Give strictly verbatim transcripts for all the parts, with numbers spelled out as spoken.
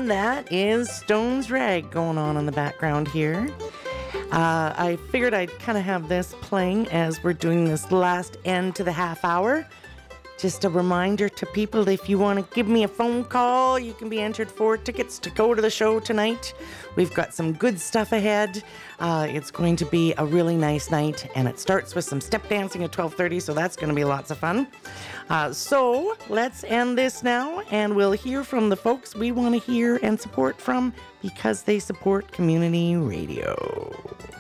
And that is Stone's Rag going on in the background here. Uh, I figured I'd kind of have this playing as we're doing this last end to the half hour. Just a reminder to people that if you want to give me a phone call, you can be entered for tickets to go to the show tonight. We've got some good stuff ahead. Uh, it's going to be a really nice night, and it starts with some step dancing at twelve thirty, so that's going to be lots of fun. Uh, so let's end this now, and we'll hear from the folks we want to hear and support from because they support community radio.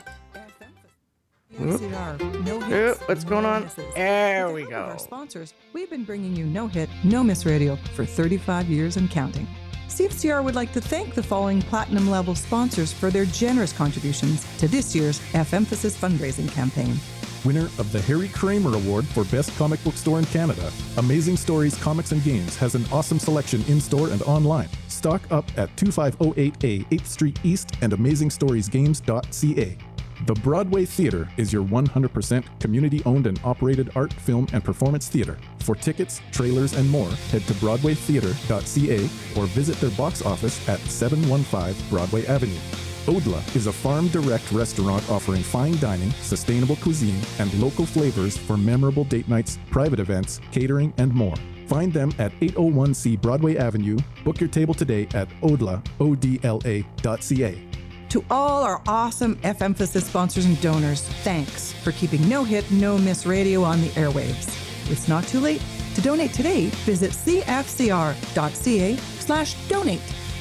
Oop. No hits, Oop, what's no going on? misses. There we With go. Our sponsors, we've been bringing you No Hit, No Miss Radio for thirty-five years and counting. C F C R would like to thank the following platinum level sponsors for their generous contributions to this year's F-Emphasis fundraising campaign. Winner of the Harry Kramer Award for Best Comic Book Store in Canada, Amazing Stories Comics and Games has an awesome selection in-store and online. Stock up at two five oh eight A eighth Street East and amazing stories games dot c a. The Broadway Theatre is your one hundred percent community-owned and operated art, film, and performance theatre. For tickets, trailers, and more, head to broadway theatre dot c a or visit their box office at seven one five Broadway Avenue. Odla is a farm-direct restaurant offering fine dining, sustainable cuisine, and local flavors for memorable date nights, private events, catering, and more. Find them at eight oh one C Broadway Avenue. Book your table today at odla, O D L A dot c a. To all our awesome F-Emphasis sponsors and donors, thanks for keeping No Hit, No Miss Radio on the airwaves. It's not too late. To donate today, visit c f c r dot c a slash donate.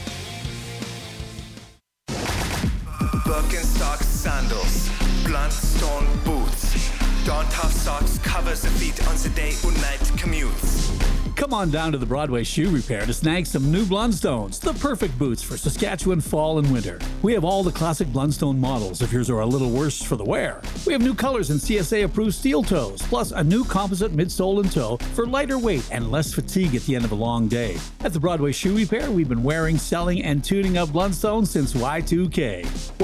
Birkenstock sandals, blunt stone boots. Don't have socks covers the feet on the day or night commutes. Come on down to the Broadway Shoe Repair to snag some new Blundstones, the perfect boots for Saskatchewan fall and winter. We have all the classic Blundstone models if yours are a little worse for the wear. We have new colors in C S A-approved steel toes, plus a new composite midsole and toe for lighter weight and less fatigue at the end of a long day. At the Broadway Shoe Repair, we've been wearing, selling, and tuning up Blundstones since Y two K.